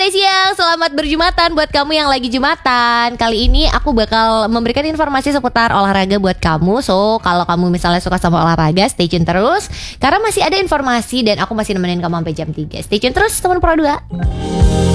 siang, selamat berjumatan buat kamu yang lagi jumatan. Kali ini aku bakal memberikan informasi seputar olahraga buat kamu. So, kalau kamu misalnya suka sama olahraga, stay tune terus karena masih ada informasi dan aku masih nemenin kamu sampai jam 3. Stay tune terus teman Pro 2.